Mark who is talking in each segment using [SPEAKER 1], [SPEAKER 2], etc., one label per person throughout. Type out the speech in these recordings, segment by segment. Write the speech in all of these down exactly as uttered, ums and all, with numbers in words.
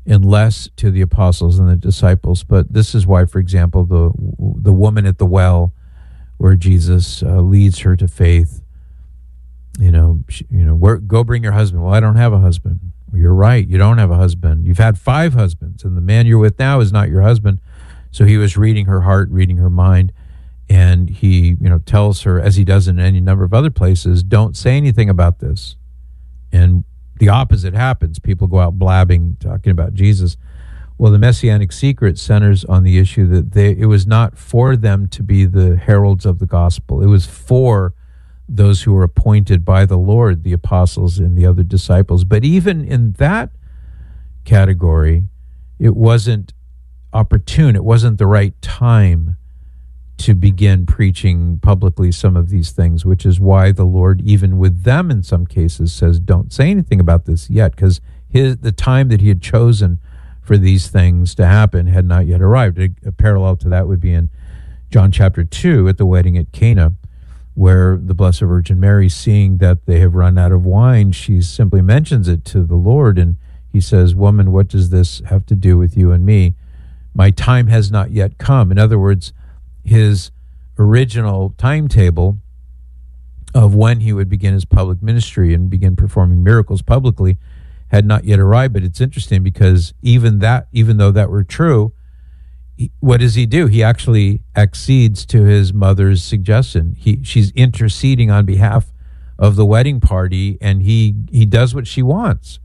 [SPEAKER 1] and less to the apostles and the disciples. But this is why, for example, the the woman at the well, where Jesus uh, leads her to faith, you know, she, you know, where, go bring your husband. Well, I don't have a husband. Well, you're right, you don't have a husband. You've had five husbands, and the man you're with now is not your husband. So he was reading her heart, reading her mind, and he, you know, tells her, as he does in any number of other places, don't say anything about this. And the opposite happens. People go out blabbing, talking about Jesus. Well, the Messianic secret centers on the issue that they, it was not for them to be the heralds of the gospel. It was for those who were appointed by the Lord, the apostles and the other disciples. But even in that category, it wasn't opportune. It wasn't the right time to begin preaching publicly some of these things, which is why the Lord, even with them in some cases, says, don't say anything about this yet, because his the time that he had chosen for these things to happen had not yet arrived. A, a parallel to that would be in John chapter two at the wedding at Cana, where the Blessed Virgin Mary, seeing that they have run out of wine, she simply mentions it to the Lord, and he says, woman, what does this have to do with you and me? My time has not yet come. In other words, his original timetable of when he would begin his public ministry and begin performing miracles publicly had not yet arrived. But it's interesting because even that, even though that were true, he, what does he do? He actually accedes to his mother's suggestion. He, she's interceding on behalf of the wedding party, and he, he does what she wants.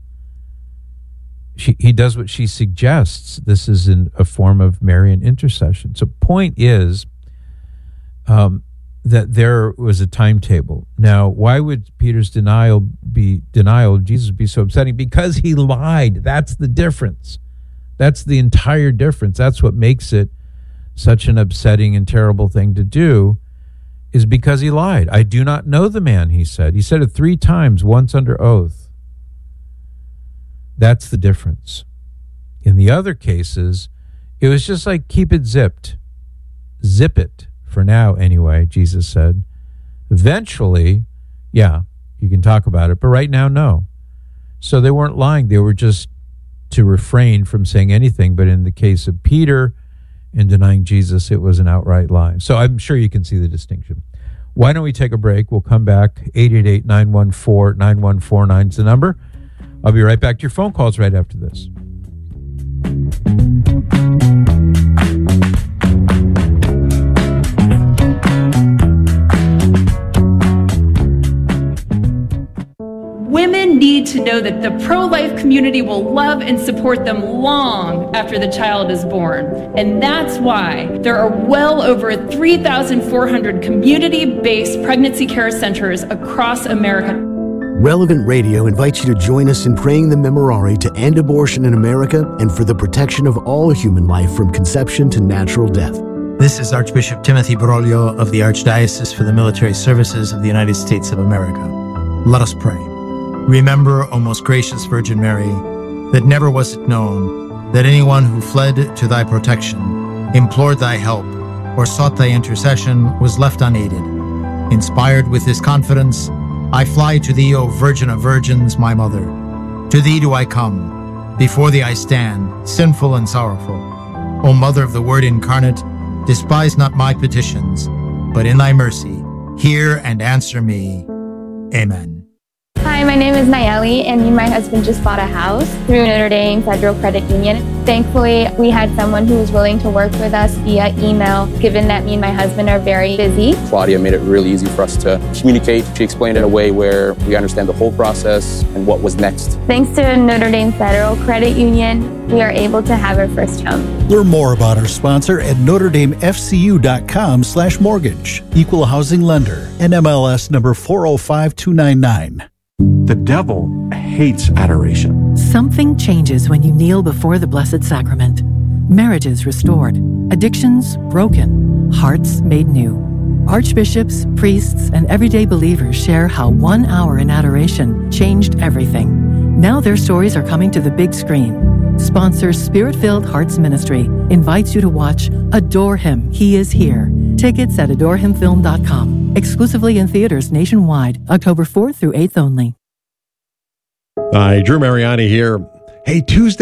[SPEAKER 1] She, he does what she suggests. This is in a form of Marian intercession. So point is um, that there was a timetable. Now, why would Peter's denial be denial of Jesus be so upsetting? Because he lied. That's the difference. That's the entire difference. That's what makes it such an upsetting and terrible thing to do, is because he lied. I do not know the man, he said. He said it three times, once under oath. That's the difference. In the other cases, it was just like, keep it zipped. Zip it, for now anyway, Jesus said. Eventually, yeah, you can talk about it, but right now, no. So they weren't lying. They were just to refrain from saying anything. But in the case of Peter, in denying Jesus, it was an outright lie. So I'm sure you can see the distinction. Why don't we take a break? We'll come back. eight eight eight, nine one four, nine one four nine is the number. I'll be right back to your phone calls right after this.
[SPEAKER 2] Women need to know that the pro-life community will love and support them long after the child is born. And that's why there are well over three thousand four hundred community-based pregnancy care centers across America.
[SPEAKER 3] Relevant Radio invites you to join us in praying the Memorare to end abortion in America and for the protection of all human life from conception to natural death.
[SPEAKER 4] This is Archbishop Timothy Broglio of the Archdiocese for the Military Services of the United States of America. Let us pray. Remember, O most gracious Virgin Mary, that never was it known that anyone who fled to thy protection, implored thy help, or sought thy intercession was left unaided. Inspired with this confidence, I fly to thee, O Virgin of Virgins, my Mother. To thee do I come. Before thee I stand, sinful and sorrowful. O Mother of the Word incarnate, despise not my petitions, but in thy mercy, hear and answer me. Amen.
[SPEAKER 5] Hi, my name is Nayeli, and me and my husband just bought a house through Notre Dame Federal Credit Union. Thankfully, we had someone who was willing to work with us via email, given that me and my husband are very busy.
[SPEAKER 6] Claudia made it really easy for us to communicate. She explained it in a way where we understand the whole process and what was next.
[SPEAKER 5] Thanks to Notre Dame Federal Credit Union, we are able to have our first home.
[SPEAKER 7] Learn more about our sponsor at notre dame f c u dot com slash mortgage. Equal housing lender. N M L S number four oh five two nine nine.
[SPEAKER 8] The devil hates adoration.
[SPEAKER 9] Something changes when you kneel before the Blessed Sacrament. Marriages restored, addictions broken, hearts made new. Archbishops, priests, and everyday believers share how one hour in adoration changed everything. Now their stories are coming to the big screen. Sponsor Spirit-Filled Hearts Ministry invites you to watch Adore Him, He Is Here. Tickets at adore him film dot com. Exclusively in theaters nationwide, October fourth through eighth only.
[SPEAKER 10] Hi, Drew Mariani here. Hey, Tuesday